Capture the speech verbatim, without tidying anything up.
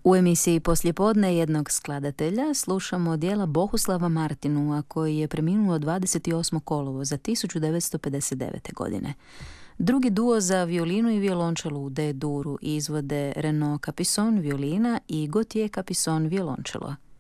U emisiji Poslijepodne jednog skladatelja slušamo dijela Bohuslava Martinua koji je preminuo dvadeset osmog kolovoza tisuću devetsto pedeset devete. godine. Drugi duo za violinu i violončelu u D-duru izvode Renaud Capison violina i Gauthier Capison violončelo.